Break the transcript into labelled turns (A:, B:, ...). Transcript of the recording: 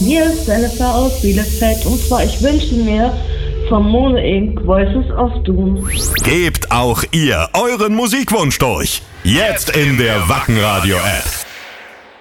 A: Hier ist Jennifer aus Bielefeld und zwar ich wünsche mir von Mono Inc. Voices of Doom.
B: Gebt auch ihr euren Musikwunsch durch. Jetzt in der Wacken Radio App.